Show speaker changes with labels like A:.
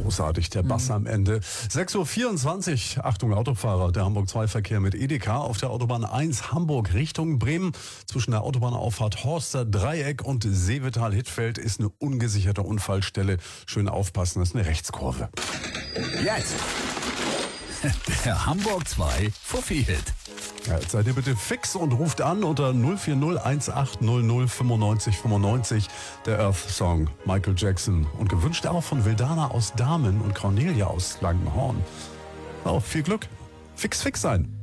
A: großartig, der Bass am Ende. 6.24 Uhr, Achtung Autofahrer, der Hamburg-2-Verkehr mit Edeka auf der Autobahn 1 Hamburg Richtung Bremen. Zwischen der Autobahnauffahrt Horster Dreieck und Seevetal-Hittfeld ist eine ungesicherte Unfallstelle. Schön aufpassen, das ist eine Rechtskurve.
B: Jetzt der Hamburg 2 Fuffi-Hit.
A: Ja, jetzt seid ihr bitte fix und ruft an unter 040 1800 95 95. Der Earth-Song Michael Jackson. Und gewünscht auch von Wildana aus Damen und Cornelia aus Langenhorn. Oh, viel Glück. Fix sein.